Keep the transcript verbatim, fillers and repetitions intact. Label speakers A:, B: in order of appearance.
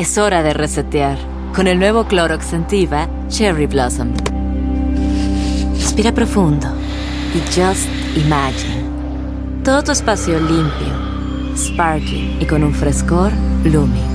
A: Es hora de resetear con el nuevo Clorox Scentiva Cherry Blossom. Respira profundo y just imagine. Todo tu espacio limpio, sparkling y con un frescor blooming.